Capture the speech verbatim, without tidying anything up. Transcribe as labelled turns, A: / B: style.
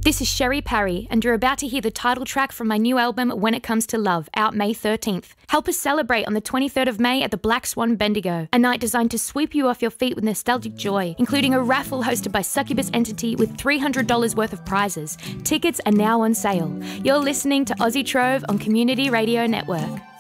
A: This is Sherry Parry, and you're about to hear the title track from my new album, When It Comes to Love, out May thirteenth. Help us celebrate on the twenty-third of May at the Black Swan Bendigo, a night designed to sweep you off your feet with nostalgic joy, including a raffle hosted by Succubus Entity with three hundred dollars worth of prizes. Tickets are now on sale. You're listening to Aussie Trove on Community Radio Network.